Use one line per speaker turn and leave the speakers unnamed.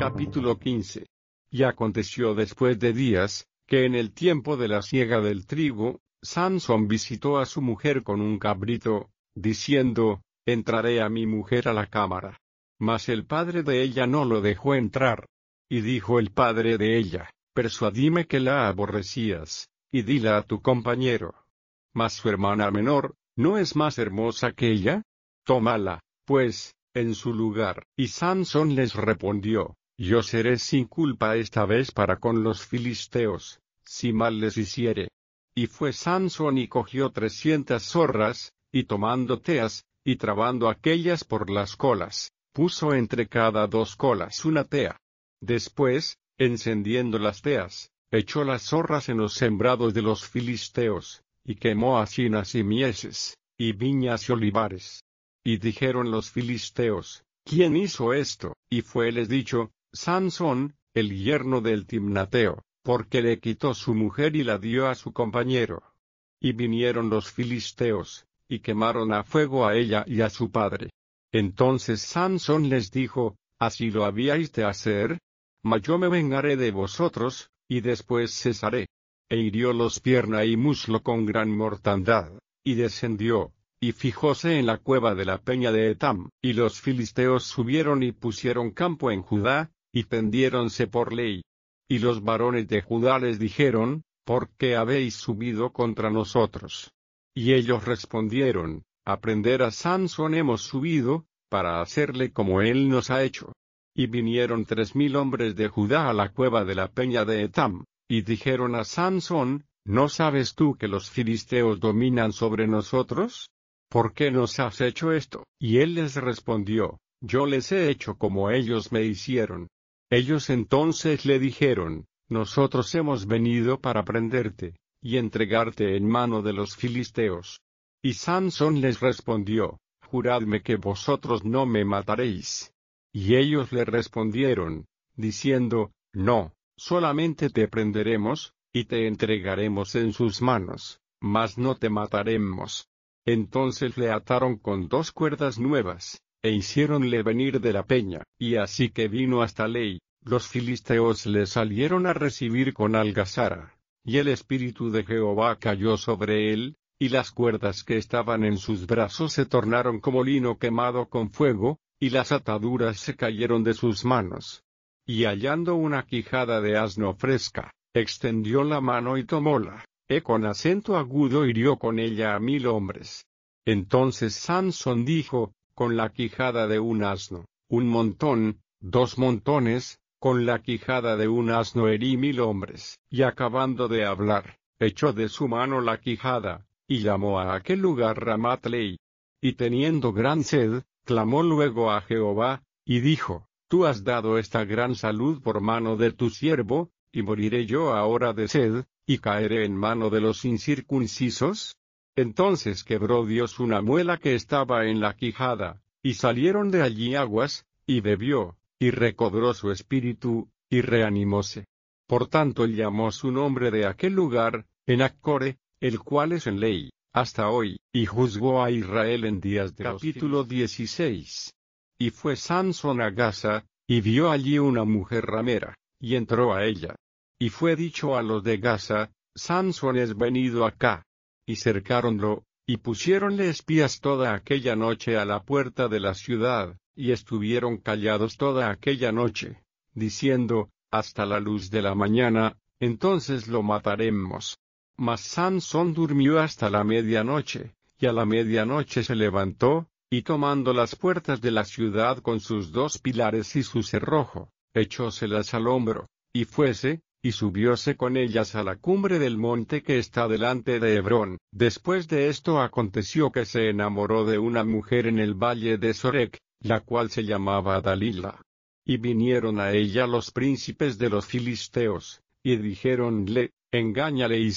Capítulo 15. Y aconteció después de días, que en el tiempo de la siega del trigo, Sansón visitó a su mujer con un cabrito, diciendo, entraré a mi mujer a la cámara. Mas el padre de ella no lo dejó entrar. Y dijo el padre de ella, persuadime que la aborrecías, y dila a tu compañero. Mas su hermana menor, ¿no es más hermosa que ella? Tómala, pues, en su lugar. Y Sansón les respondió, yo seré sin culpa esta vez para con los filisteos, si mal les hiciere. Y fue Sansón y cogió 300 zorras, y tomando teas, y trabando aquellas por las colas, puso entre cada 2 colas una tea. Después, encendiendo las teas, echó las zorras en los sembrados de los filisteos, y quemó hacinas y mieses, y viñas y olivares. Y dijeron los filisteos, ¿quién hizo esto? Y fueles dicho, Sansón, el yerno del Timnateo, porque le quitó su mujer y la dio a su compañero. Y vinieron los filisteos, y quemaron a fuego a ella y a su padre. Entonces Sansón les dijo, ¿así lo habíais de hacer? Mas yo me vengaré de vosotros, y después cesaré. E hirió los pierna y muslo con gran mortandad, y descendió, y fijóse en la cueva de la peña de Etam. Y los filisteos subieron y pusieron campo en Judá, y tendiéronse por ley. Y los varones de Judá les dijeron, ¿por qué habéis subido contra nosotros? Y ellos respondieron, a prender a Sansón hemos subido, para hacerle como él nos ha hecho. Y vinieron 3000 hombres de Judá a la cueva de la peña de Etam, y dijeron a Sansón, ¿no sabes tú que los filisteos dominan sobre nosotros? ¿Por qué nos has hecho esto? Y él les respondió, yo les he hecho como ellos me hicieron. Ellos entonces le dijeron, nosotros hemos venido para prenderte, y entregarte en mano de los filisteos. Y Sansón les respondió, juradme que vosotros no me mataréis. Y ellos le respondieron, diciendo, no, solamente te prenderemos, y te entregaremos en sus manos, mas no te mataremos. Entonces le ataron con 2 cuerdas nuevas, e hiciéronle venir de la peña, y así que vino hasta Ley, los filisteos le salieron a recibir con algazara, y el espíritu de Jehová cayó sobre él, y las cuerdas que estaban en sus brazos se tornaron como lino quemado con fuego, y las ataduras se cayeron de sus manos. Y hallando una quijada de asno fresca, extendió la mano y tomóla, con acento agudo hirió con ella a 1000 hombres. Entonces Sansón dijo, con la quijada de un asno, 1 montón, 2 montones, con la quijada de un asno herí 1000 hombres. Y acabando de hablar, echó de su mano la quijada, y llamó a aquel lugar Ramat Lei. Y teniendo gran sed, clamó luego a Jehová, y dijo, tú has dado esta gran salud por mano de tu siervo, y moriré yo ahora de sed, y caeré en mano de los incircuncisos. Entonces quebró Dios una muela que estaba en la quijada, y salieron de allí aguas, y bebió, y recobró su espíritu, y reanimóse. Por tanto llamó su nombre de aquel lugar, Enaccore, el cual es en Ley, hasta hoy, y juzgó a Israel en días de Capítulo 16. Y fue Sansón a Gaza, y vio allí una mujer ramera, y entró a ella. Y fue dicho a los de Gaza, Sansón es venido acá. Y cercáronlo, y pusiéronle espías toda aquella noche a la puerta de la ciudad, y estuvieron callados toda aquella noche, diciendo, hasta la luz de la mañana, entonces lo mataremos. Mas Sansón durmió hasta la medianoche, y a la medianoche se levantó, y tomando las puertas de la ciudad con sus 2 pilares y su cerrojo, echóselas al hombro, y fuese, y subióse con ellas a la cumbre del monte que está delante de Hebrón. Después de esto aconteció que se enamoró de una mujer en el valle de Sorek, la cual se llamaba Dalila. Y vinieron a ella los príncipes de los filisteos, y dijéronle, engáñale y